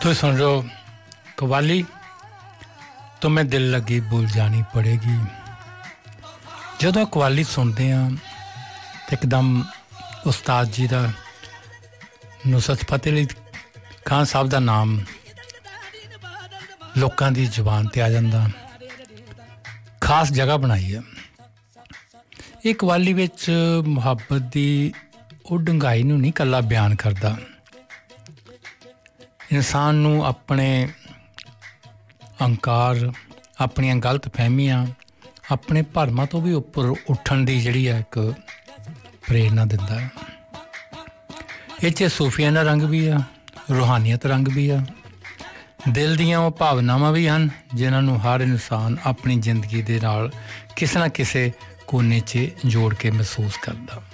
तो सुन रहे हो कवाली तुम्हें दिल लगी भूल जानी पड़ेगी। ਜਦੋਂ ਕਵਾਲੀ ਸੁਣਦੇ ਹਾਂ ਤੇ ਇੱਕਦਮ ਉਸਤਾਦ ਜੀ ਦਾ ਨੁਸਰਤ ਫਤਿਹ ਅਲੀ ਖਾਨ ਸਾਹਿਬ ਦਾ ਨਾਮ ਲੋਕਾਂ ਦੀ ਜ਼ੁਬਾਨ ਤੇ ਆ ਜਾਂਦਾ। ਖਾਸ ਜਗ੍ਹਾ ਬਣਾਈ ਹੈ ਇਹ ਕਵਾਲੀ ਵਿੱਚ। ਮੁਹੱਬਤ ਦੀ ਉਹ ਡੂੰਘਾਈ ਨੂੰ ਨਹੀਂ ਇਕੱਲਾ ਬਿਆਨ ਕਰਦਾ, ਇਨਸਾਨ ਨੂੰ ਆਪਣੇ ਅਹੰਕਾਰ, ਆਪਣੀਆਂ ਗਲਤ ਫਹਿਮੀਆਂ, ਆਪਣੇ ਭਰਮਾਂ ਤੋਂ ਵੀ ਉੱਪਰ ਉੱਠਣ ਦੀ ਜਿਹੜੀ ਹੈ ਇੱਕ ਪ੍ਰੇਰਨਾ ਦਿੰਦਾ ਹੈ। ਇਹ 'ਚ ਸੂਫੀਆਨਾ ਰੰਗ ਵੀ ਆ, ਰੂਹਾਨੀਅਤ ਰੰਗ ਵੀ ਆ, ਦਿਲ ਦੀਆਂ ਉਹ ਭਾਵਨਾਵਾਂ ਵੀ ਹਨ ਜਿਨ੍ਹਾਂ ਨੂੰ ਹਰ ਇਨਸਾਨ ਆਪਣੀ ਜ਼ਿੰਦਗੀ ਦੇ ਨਾਲ ਕਿਸੇ ਨਾ ਕਿਸੇ ਕੋਨੇ 'ਚ ਜੋੜ ਕੇ ਮਹਿਸੂਸ ਕਰਦਾ।